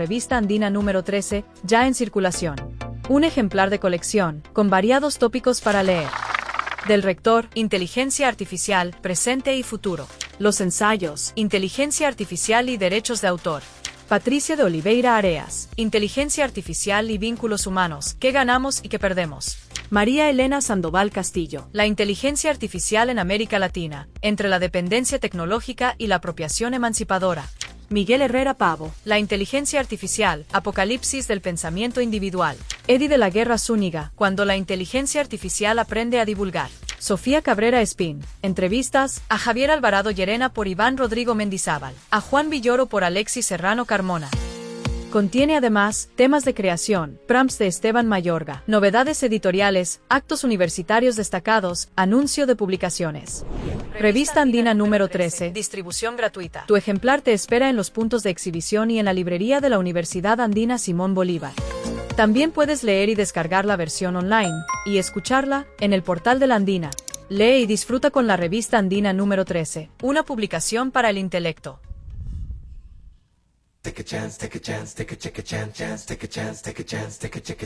Revista Andina número 13, ya en circulación. Un ejemplar de colección, con variados tópicos para leer. Del rector, Inteligencia Artificial, Presente y Futuro. Los ensayos, Inteligencia Artificial y Derechos de Autor. Patricia de Oliveira Areas, Inteligencia Artificial y Vínculos Humanos, ¿qué ganamos y qué perdemos? María Elena Sandoval Castillo, La inteligencia artificial en América Latina, entre la dependencia tecnológica y la apropiación emancipadora. Miguel Herrera Pavo, La inteligencia artificial, Apocalipsis del pensamiento individual. Eddie de la Guerra Zúñiga, Cuando la inteligencia artificial aprende a divulgar. Sofía Cabrera Espín, entrevistas a Javier Alvarado Llerena por Iván Rodrigo Mendizábal, a Juan Villoro por Alexis Serrano Carmona. Contiene además temas de creación, prompts de Esteban Mayorga, novedades editoriales, actos universitarios destacados, anuncio de publicaciones. Revista Andina número 13, distribución gratuita. Tu ejemplar te espera en los puntos de exhibición y en la librería de la Universidad Andina Simón Bolívar. También puedes leer y descargar la versión online, y escucharla, en el portal de la Andina. Lee y disfruta con la Revista Andina número 13, una publicación para el intelecto. Take a chance, take a chance, take a chance, take a chance, take a chance, take a chance, take a